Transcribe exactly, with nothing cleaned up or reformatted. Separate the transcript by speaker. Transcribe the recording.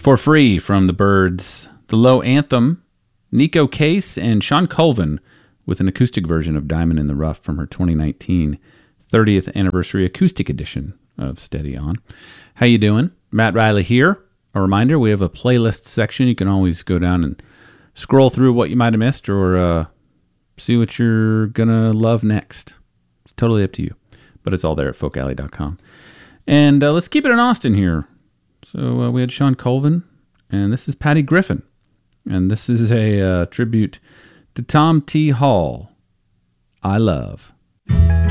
Speaker 1: For Free from the Byrds, the Low Anthem, Nico Case, and Sean Colvin with an acoustic version of Diamond in the Rough from her twenty nineteen thirtieth anniversary acoustic edition of Steady On. How you doing? Matt Riley here. A reminder, we have a playlist section. You can always go down and scroll through what you might have missed or uh, see what you're going to love next. It's totally up to you, but it's all there at folk alley dot com. And uh, let's keep it in Austin here. So uh, we had Sean Colvin, and this is Patty Griffin. And this is a uh, tribute to Tom T. Hall. I Love.